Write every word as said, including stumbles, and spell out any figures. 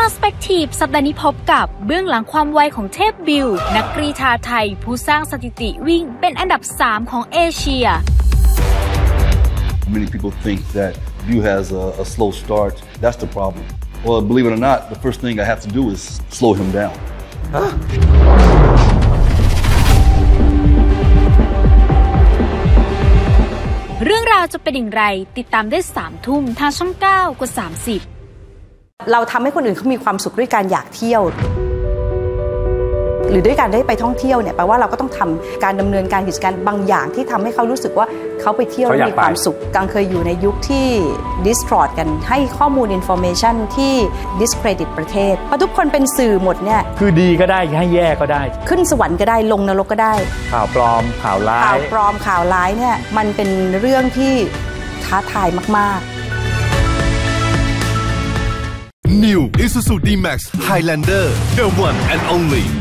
Perspective สัปดาห์นี้พบกับเบื้องหลังความไวของเทพบิลนักกรีฑาไทยผู้สร้างสถิติวิ่งเป็นอันดับสามของเอเชีย Many people think that Bill has a, a slow start. That's the problem. Well, believe it or not, the first thing I have to do is slow him down. Huh? เรื่องราวจะเป็นอย่างไรติดตามได้สามทุ่มทางช่องเก้ากดสามสิบเราทำให้คนอื่นเขามีความสุขด้วยการอยากเที่ยวหรือด้วยการได้ไปท่องเที่ยวเนี่ยแปลว่าเราก็ต้องทำการดำเนินการกิจการบางอย่างที่ทำให้เขารู้สึกว่าเขาไปเที่ยวมีความสุขกังเคยอยู่ในยุคที่ distort กันให้ข้อมูล information ที่ discredit ประเทศเพราะทุกคนเป็นสื่อหมดเนี่ยคือดีก็ได้ให้แย่ก็ได้ขึ้นสวรรค์ก็ได้ลงนรกก็ได้ข่าวปลอมข่าวร้ายข่าวปลอมข่าวร้ายเนี่ยมันเป็นเรื่องที่ท้าทายมากๆ New Isuzu D-Max Highlander The One and Only